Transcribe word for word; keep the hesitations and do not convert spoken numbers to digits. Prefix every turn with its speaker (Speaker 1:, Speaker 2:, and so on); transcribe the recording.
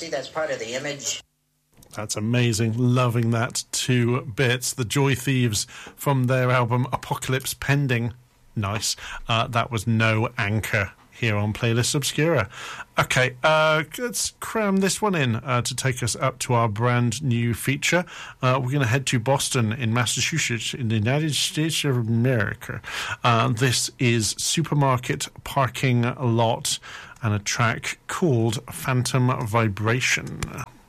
Speaker 1: see, that's part of the image.
Speaker 2: That's amazing. Loving that to bits. The Joy Thieves from their album Apocalypse Pending. Nice. Uh, that was No Anchor here on Playlist Obscura. Okay, uh, let's cram this one in uh, to take us up to our brand new feature. Uh, we're going to head to Boston in Massachusetts in the United States of America. Uh, this is Supermarket Parking Lot and a track called Phantom Vibration.